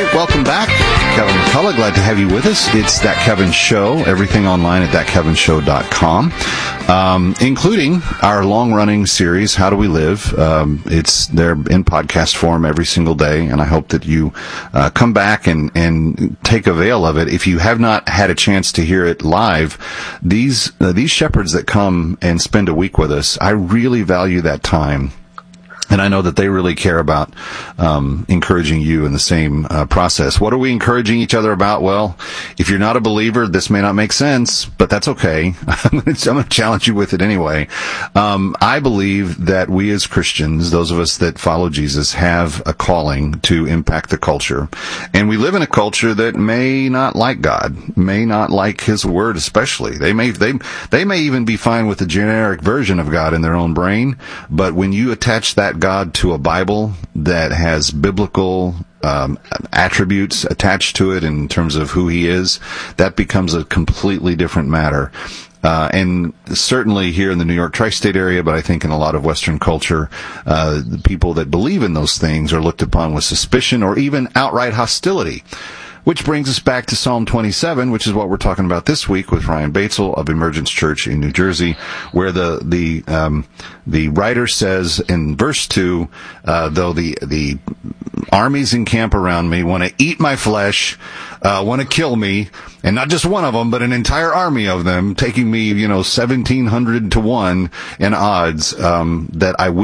right, welcome back. Kevin McCullough, glad to have you with us. It's That Kevin Show, everything online at thatkevinshow.com, including our long-running series, How Do We Live? It's there in podcast form every single day, and I hope that you come back and take avail of it. If you have not had a chance to hear it live, these shepherds that come and spend a week with us, I really value that time. And I know that they really care about encouraging you in the same process. What are we encouraging each other about? Well, if you're not a believer, this may not make sense, but that's okay. I'm going to challenge you with it anyway. I believe that we as Christians, those of us that follow Jesus, have a calling to impact the culture. And we live in a culture that may not like God, may not like His Word especially. They may even be fine with the generic version of God in their own brain, but when you attach that God to a Bible that has biblical attributes attached to it in terms of who He is, that becomes a completely different matter. And certainly here in the New York tri-state area, but I think in a lot of Western culture, the people that believe in those things are looked upon with suspicion or even outright hostility. Which brings us back to Psalm 27, which is what we're talking about this week with Ryan Batesel of Emergence Church in New Jersey, where the writer says in verse 2, though the armies encamp around me, want to eat my flesh, want to kill me, and not just one of them, but an entire army of them, taking me, 1,700 to 1 in odds, that I